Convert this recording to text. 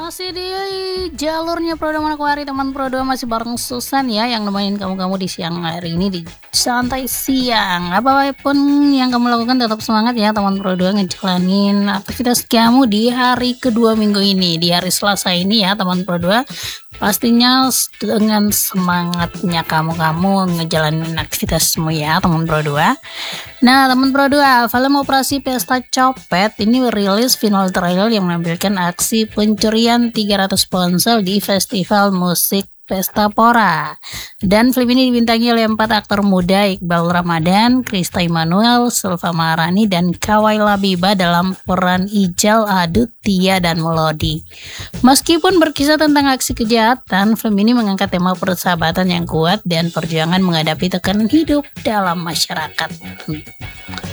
Masih di jalurnya Pro 2 Manokwari, teman Pro 2 masih bareng Susan ya, yang nemenin kamu-kamu di siang hari ini di santai siang. Apapun yang kamu lakukan tetap semangat ya teman Pro 2, ngejalanin aktivitas kamu di hari kedua minggu ini, di hari Selasa ini ya teman Pro 2. Pastinya dengan semangatnya kamu ngejalanin aktivitasmu ya teman Pro 2. Nah, teman Pro 2, film Operasi Pesta Copet ini rilis final trailer yang menampilkan aksi pencurian 300 ponsel di Festival Musik Pesta Pora. Dan film ini dibintangi oleh 4 aktor muda, Iqbal Ramadan, Krista Immanuel, Silva Maharani, dan Kawai Labiba dalam peran Ijal, Adut, Tia, dan Melody. Meskipun berkisah tentang aksi kejahatan, film ini mengangkat tema persahabatan yang kuat dan perjuangan menghadapi tekanan hidup dalam masyarakat.